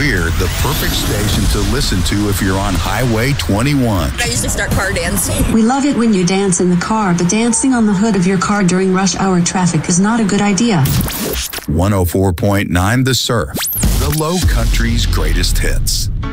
here, the perfect station to listen to if you're on Highway 21. I used to start car dancing. We love it when you dance in the car, but dancing on the hood of your car during rush hour traffic is not a good idea. 104.9 The Surf, the Low Country's greatest hits.